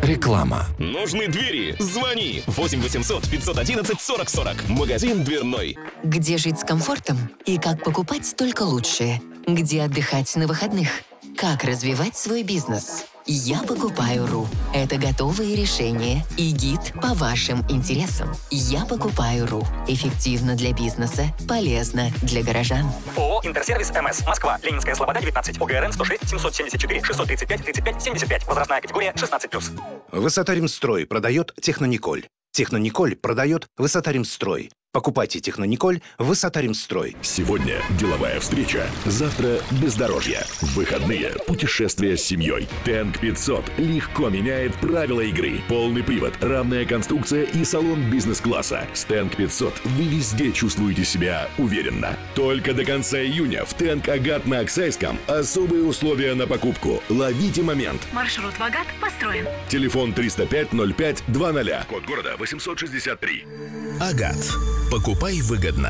Реклама. Нужны двери? Звони 8 800 511 40 40. Магазин дверной. Где жить с комфортом и как покупать только лучшее? Где отдыхать на выходных? Как развивать свой бизнес? Я покупаю.ру. Это готовые решения и гид по вашим интересам. Я покупаю.ру. Эффективно для бизнеса, полезно для горожан. ООО «Интерсервис МС». Москва. Ленинская Слобода, 19. ОГРН 106 774 635 35 75. Возрастная категория 16+. Высота-Ремстрой продает Технониколь. Технониколь продает Высота-Ремстрой. Покупайте Технониколь Высота-Ремстрой. Сегодня деловая встреча, завтра бездорожье. В выходные путешествия с семьей. Тэнк 500 легко меняет правила игры. Полный привод, равная конструкция и салон бизнес-класса. С Тэнк 500 вы везде чувствуете себя уверенно. Только до конца июня в Тэнк Агат на Аксайском особые условия на покупку. Ловите момент. Маршрут в Агат построен. Телефон 305-05-20. Код города 863. Агат. Покупай выгодно.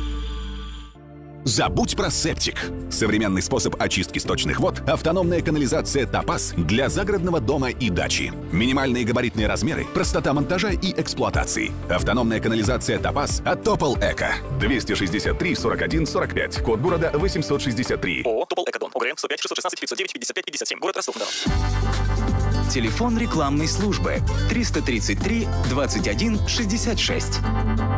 Забудь про септик. Современный способ очистки сточных вод – автономная канализация «Топаз» для загородного дома и дачи. Минимальные габаритные размеры, простота монтажа и эксплуатации. Автономная канализация «Топаз» от Топол Эко. 263 41 45. Код города 863. ООО «Топол Экодон». ОГРН 105 616 509 55 57. Город Ростов-на-Дону. Телефон рекламной службы 333 21 66.